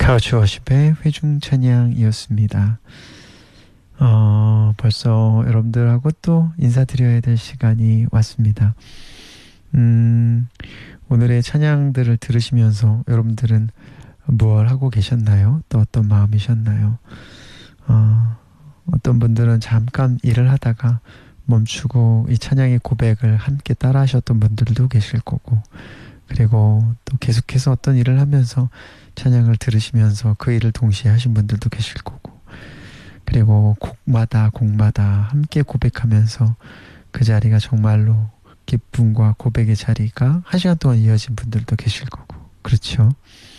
카우치워십의 회중 찬양이었습니다. 벌써 여러분들하고 또 인사드려야 될 시간이 왔습니다. 오늘의 찬양들을 들으시면서 여러분들은 무엇 하고 계셨나요? 또 어떤 마음이셨나요? 어떤 분들은 잠깐 일을 하다가 멈추고 이 찬양의 고백을 함께 따라 하셨던 분들도 계실 거고, 그리고 또 계속해서 어떤 일을 하면서 찬양을 들으시면서 그 일을 동시에 하신 분들도 계실 거고, 그리고 곡마다 함께 고백하면서 그 자리가 정말로 기쁨과 고백의 자리가 1시간 동안 이어진 분들도 계실 거고, 그렇죠?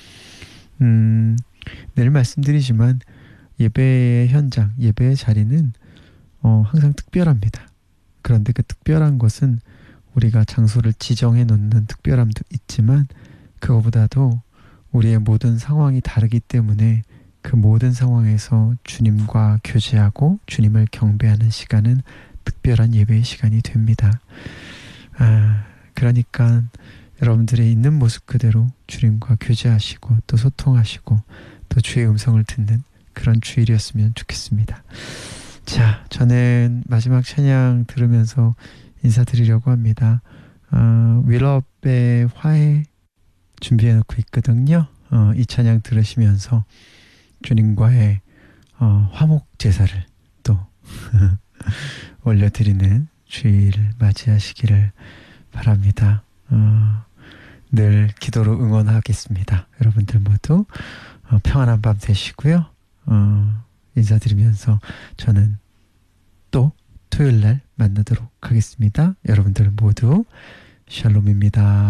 늘 말씀드리지만 예배의 현장, 예배의 자리는 항상 특별합니다. 그런데 그 특별한 것은 우리가 장소를 지정해 놓는 특별함도 있지만, 그거보다도 우리의 모든 상황이 다르기 때문에 그 모든 상황에서 주님과 교제하고 주님을 경배하는 시간은 특별한 예배의 시간이 됩니다. 그러니까 여러분들의 있는 모습 그대로 주님과 교제하시고 또 소통하시고 또 주의 음성을 듣는 그런 주일이었으면 좋겠습니다. 자, 저는 마지막 찬양 들으면서 인사드리려고 합니다. 윌업의 화해 준비해놓고 있거든요. 이 찬양 들으시면서 주님과의 화목 제사를 또 올려드리는 주일을 맞이하시기를 바랍니다. 늘 기도로 응원하겠습니다. 여러분들 모두 평안한 밤 되시고요. 인사드리면서 저는 또 토요일날 만나도록 하겠습니다. 여러분들 모두 샬롬입니다.